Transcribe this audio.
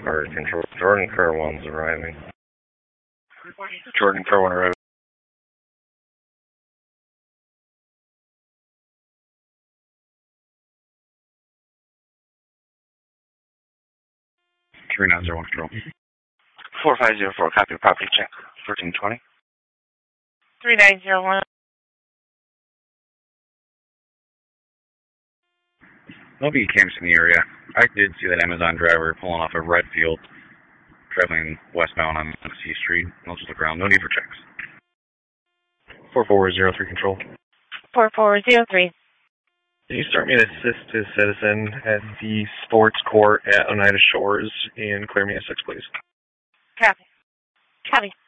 Or control. Jordan Kerr 1's arriving. Jordan Kerr 1 arriving. Three 901 control. 4504, copy property check. 1320. 3901. Nobody canvassed in the area. I did see that Amazon driver pulling off of Redfield, traveling westbound on C Street. I'll just look around. No need for checks. 4403 control. 4403. Can you start me an assist to citizen at the sports court at Oneida Shores and clear me a 6, please? Copy. Copy.